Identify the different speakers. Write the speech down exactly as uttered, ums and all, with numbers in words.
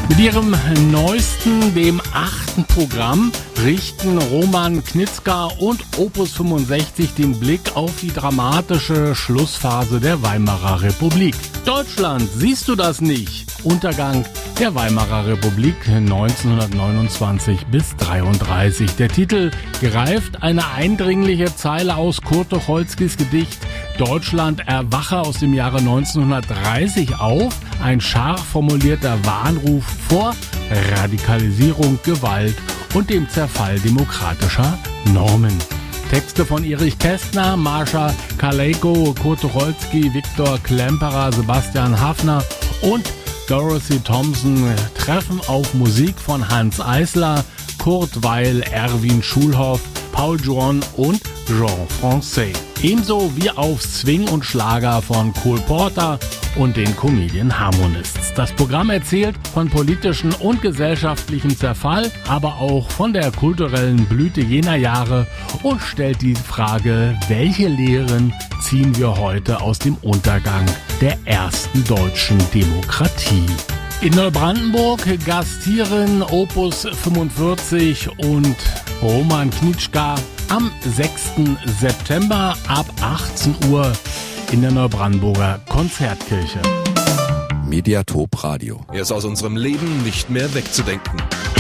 Speaker 1: Mit ihrem neuesten, dem achten Programm, richten Roman Knitzka und Opus fünfundsechzig den Blick auf die dramatische Schlussphase der Weimarer Republik. Deutschland, siehst du das nicht? Untergang der Weimarer Republik neunzehnhundertneunundzwanzig bis dreiunddreißig. Der Titel greift eine eindringliche Zeile aus Kurt Tucholskys Gedicht Deutschland erwache aus dem Jahre neunzehnhundertdreißig auf. Ein scharf formulierter Warnruf vor Radikalisierung, Gewalt und dem Zerfall demokratischer Normen. Texte von Erich Kästner, Marsha Kaleko, Kurt Tucholsky, Viktor Klemperer, Sebastian Haffner und Dorothy Thompson treffen auf Musik von Hanns Eisler, Kurt Weil, Erwin Schulhoff, Paul Juon und Jean Francais. Ebenso wie auf Swing und Schlager von Cole Porter und den Comedian Harmonists. Das Programm erzählt von politischem und gesellschaftlichem Zerfall, aber auch von der kulturellen Blüte jener Jahre und stellt die Frage, welche Lehren ziehen wir heute aus dem Untergang der ersten deutschen Demokratie? In Neubrandenburg gastieren Opus fünfundvierzig und Roman Knitzka am sechsten September ab achtzehn Uhr in der Neubrandenburger Konzertkirche.
Speaker 2: Mediatop Radio.
Speaker 3: Er ist aus unserem Leben nicht mehr wegzudenken.